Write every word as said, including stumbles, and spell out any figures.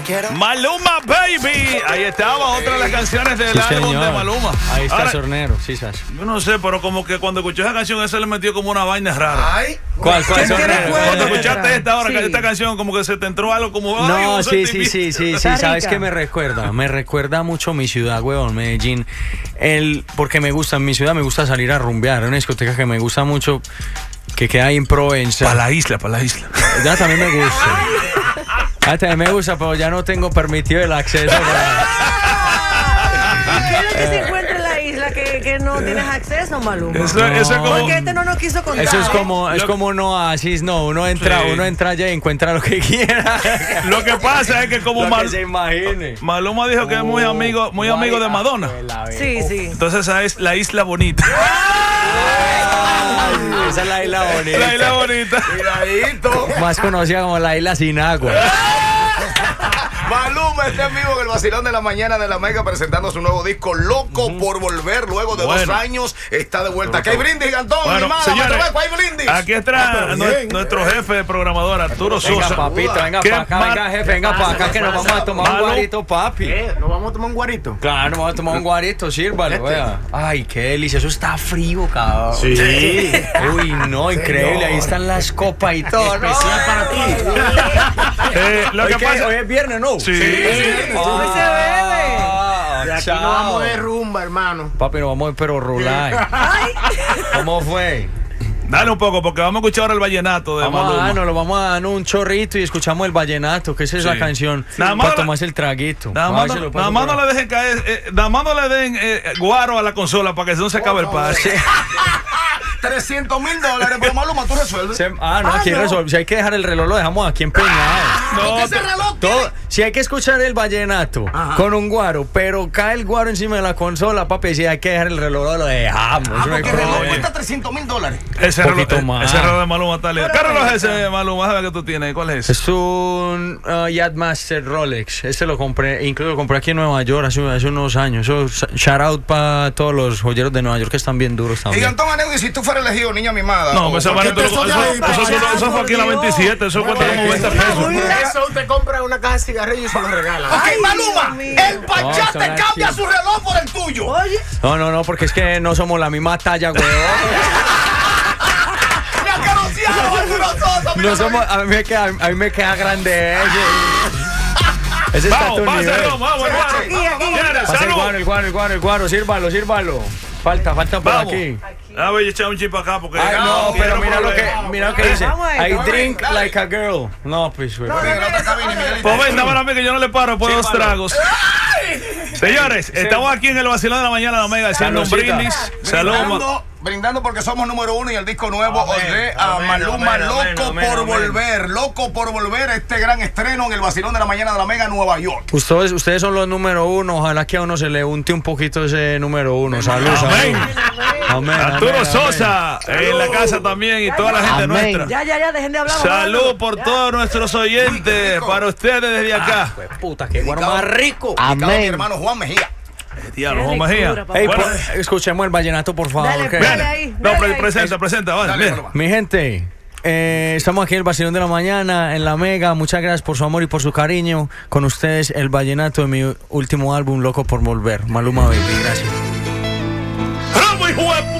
quiero. Maluma Baby. Ahí estaba otra de las canciones del Sí, álbum señor. de Maluma. Ahí está Ahora, Sornero, sí, Sacho. yo no sé, pero como que cuando escuché esa canción, eso le metió como una vaina rara. Ay. ¿Cuál, cuál, ¿Qué te Sornero? recuerda? Cuando escuchaste esta ahora, Sí. esta canción, como que se te entró algo como. ay, No, un sí, sí, sentimiento. sí, sí, sí. Está ¿Sabes rica. qué me recuerda? Me recuerda mucho mi ciudad, huevón, Medellín. El, porque me gusta, en mi ciudad me gusta salir a rumbear. Es una discoteca que me gusta mucho, que queda ahí en Provenza. Para la isla, para la isla. Ya también me gusta. Ah, también me gusta, pero ya no tengo permitido el acceso. para- ¿Qué es lo que se encuentra en la isla que, que no tienes acceso, Maluma? Eso, eso es como. Porque este no nos quiso contar. Eso es ¿eh? como, es Lo- como un oasis, no, uno entra, Sí. uno entra allá y encuentra lo que quiera. Lo que pasa es que como Lo Mal- que se imagine. Maluma dijo que es muy amigo, muy amigo de Madonna. Sí, sí. Entonces esa es la isla bonita. Ay, esa es la isla bonita. La isla bonita. Cuidadito. Más conocida como la isla sin agua. Maluma está en vivo en el vacilón de la mañana de la Mega presentando su nuevo disco Loco por Volver. Luego de Bueno. dos años está de vuelta. Aquí hay brindis, Gigantón. Bueno, animada, señores, Matabeco, hay brindis. Aquí Ah, está pero nue- bien. nuestro jefe de programador, Arturo Venga, Sosa. papito, venga ¿Qué para acá, mal- venga, jefe, venga para acá que nos vamos a tomar un Malo? guarito, papi. ¿Eh? ¿Nos vamos a tomar un guarito? Claro, nos vamos a tomar un guarito, sírvalo, vea. Ay, qué delicia, eso está frío, cabrón. Sí. Uy, no, increíble, ahí están las copas y todo. ¿no? Especial para ti. Eh, lo Hoy que qué, pasa hoy es viernes, ¿no? Sí. Ah, Hoy se bebe. De aquí chao. no vamos de rumba, hermano. Papi, nos vamos a ir pero rular. Ay. ¿Cómo fue? Dale un poco, porque vamos a escuchar ahora el vallenato de Vamos a Maluma. darnos, lo vamos a dar un chorrito y escuchamos el vallenato, que esa es Sí. la canción. Nada más Para la- tomarse el traguito. Nada A más, ver si no, lo paso nada más por no ahí. le dejen caer, eh, nada más no le den eh, guaro a la consola para que no se acabe el pase. trescientos mil dólares, pero Maluma, tú resuelves. Se- ah, no, Ah, aquí no. resolve. Si hay que dejar el reloj, lo dejamos aquí empeñado. No, ¿Qué ese reloj Todo, tiene? si hay que escuchar el vallenato con un guaro, pero cae el guaro encima de la consola, papi, si hay que dejar el reloj, lo dejamos. Ah, no hay porque el reloj problema. cuesta trescientos mil dólares. ese un reloj, poquito eh, más. ese reloj de Maluma está lindo. ¿Qué reloj es ese, Maluma? A ver que tú tienes. ¿Cuál es ese? Es un uh, Yachtmaster Rolex. Este lo compré, incluso lo compré aquí en Nueva York hace, hace unos años. Eso, shout out para todos los joyeros de Nueva York que están bien duros también. Gigantón Aneudi, si tú fueras elegido niña mimada. No, o pues ese cualquier barato, eso, persona- eso, eso, eso- eso fue aquí en la veintisiete, eso cuesta como veinte pesos. Eso usted compra una caja de cigarrillos y se lo regala. Ok, Ay, Maluma, Dios mío. el Pachá No, te son cambia así. su reloj por el tuyo. Oye, No, no, no, porque es que no somos la misma talla, weón. Me ha caroseado Arturo Sosa, mira, No somos, a mí me queda, a mí me queda grande ese. Ese está a Vamos, tu pásalo, nivel. vamos, hermano. Aquí, aquí. Señores, Pasa el salud. guaro, el guaro, el guaro, el guaro, sírvalo, sírvalo. Falta, falta por Vamos. aquí. A ver, echar un chip acá porque. Ay, no, quiero pero mira lo que, problema. mira lo que dice. Vamos ahí, I vamos drink ahí, like a girl. No, pues, güey. Ven, en la otra cabina, Miguelito. Pues ven, dame a mí que yo no le paro después de dos tragos. Señores, estamos aquí en el vacilón de la mañana de la Omega haciendo un Saludcita. brindis. Salud. ma- Brindando, brindando porque somos número uno y el disco nuevo de a amén, Maluma, amén, Loco amén, por amén, amén. volver, Loco por volver, este gran estreno en el vacilón de la mañana de la Mega Nueva York. Ustedes, ustedes son los número uno. Ojalá que a uno se le unte un poquito ese número uno. Salud, salud. Amén. Amén, Arturo amén, Sosa en la casa también y toda la gente Amén. nuestra. ya, ya, ya, dejen de hablar. Salud por Ya. todos nuestros oyentes, Rico. para ustedes desde acá. amén. Pues, puta, qué guaro más rico. Dedicado a mi hermano Juan Mejía. Diablo, Qué Juan Mejía. ricura, papá. Ey, Bueno, pues, escuchemos el vallenato, por favor. Dale, que- dale ahí. no, dale pre- ahí. presenta, presenta, vale, Dale, bien. Maluma. Mi gente, eh, estamos aquí en el vacilón de la mañana, en la Mega. Muchas gracias por su amor y por su cariño. Con ustedes, el vallenato de mi último álbum, Loco por Volver. Maluma Baby, gracias. ¡Vamos, hijo de